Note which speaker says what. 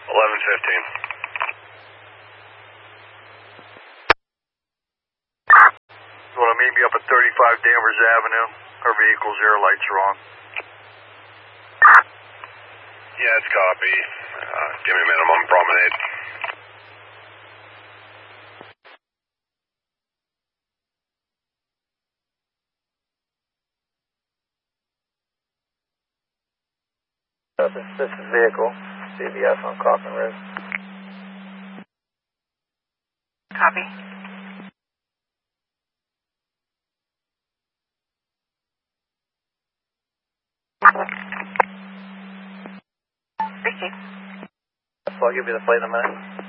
Speaker 1: 11:15.
Speaker 2: You want to meet me up at 35 Danvers Avenue? Our vehicle's air lights are on.
Speaker 1: Yeah, it's copy. Give me a minute, I'm on promenade.
Speaker 3: This is vehicle, CVS on Coffin Ridge.
Speaker 4: Copy. Speaking.
Speaker 3: So I'll give you the plate in a minute.